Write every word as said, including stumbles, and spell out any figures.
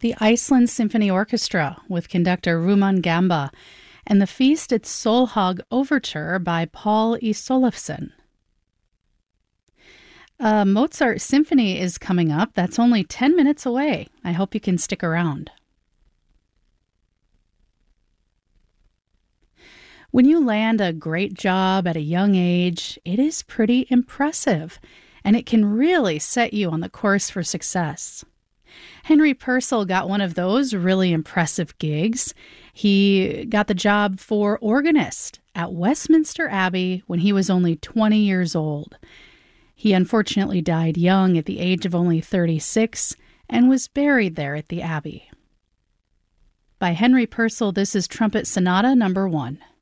the Iceland Symphony Orchestra with conductor Ruman Gamba, and the Feast at Solhaug Overture by Paul E. Solofsson. A Mozart Symphony is coming up. That's only ten minutes away. I hope you can stick around. When you land a great job at a young age, it is pretty impressive, and it can really set you on the course for success. Henry Purcell got one of those really impressive gigs. He got the job for organist at Westminster Abbey when he was only twenty years old. He unfortunately died young at the age of only thirty-six and was buried there at the Abbey. By Henry Purcell, this is Trumpet Sonata number one.